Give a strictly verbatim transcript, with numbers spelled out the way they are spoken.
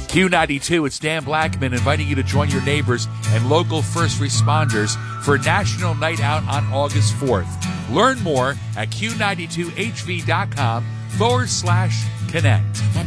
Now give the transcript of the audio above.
Q ninety-two, it's Dan Blackman inviting you to join your neighbors and local first responders for National Night Out on August fourth. Learn more at Q ninety-two H V dot com forward slash connect.